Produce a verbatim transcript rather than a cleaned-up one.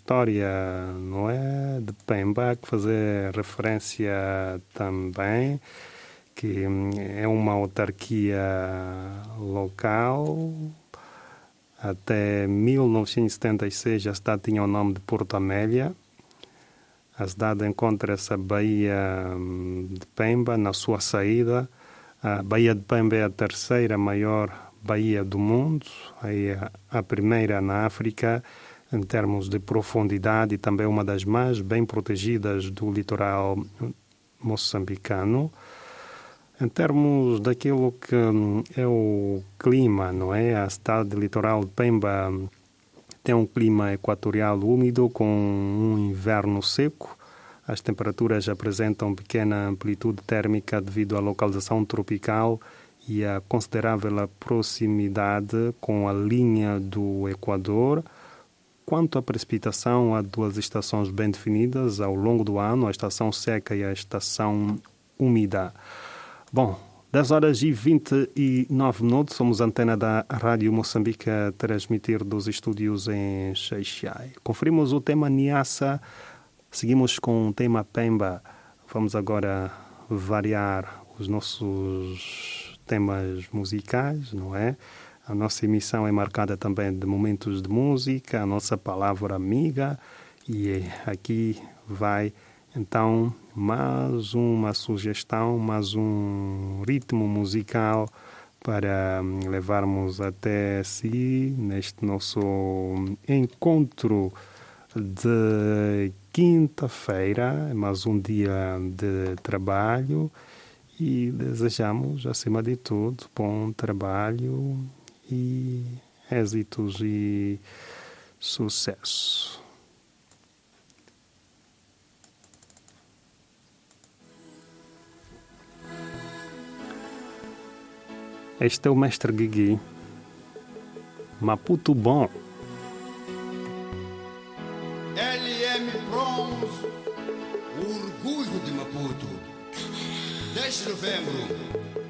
história, não é, de Pemba, que fazer referência também, que é uma autarquia local. Até mil novecentos e setenta e seis a cidade tinha o nome de Porto Amélia. A cidade encontra-se a Baía de Pemba, na sua saída. A Baía de Pemba é a terceira maior baía do mundo, é a primeira na África, em termos de profundidade, e também uma das mais bem protegidas do litoral moçambicano. Em termos daquilo que é o clima, não é? A cidade litoral de Pemba tem um clima equatorial úmido com um inverno seco. As temperaturas apresentam pequena amplitude térmica devido à localização tropical e à considerável proximidade com a linha do Equador. Quanto à precipitação, há duas estações bem definidas ao longo do ano, a estação seca e a estação úmida. Bom, dez horas e vinte e nove minutos, somos a antena da Rádio Moçambique a transmitir dos estúdios em Xai-Xai. Conferimos o tema Niassa, seguimos com o tema Pemba. Vamos agora variar os nossos temas musicais, não é? A nossa emissão é marcada também de momentos de música, a nossa palavra amiga, e aqui vai então mais uma sugestão, mais um ritmo musical para levarmos até si neste nosso encontro de quinta-feira, mais um dia de trabalho, e desejamos, acima de tudo, bom trabalho e êxitos e sucesso. Este é o Mestre Guigui, Maputo Bom. L M Bronze, o orgulho de Maputo. dez de novembro.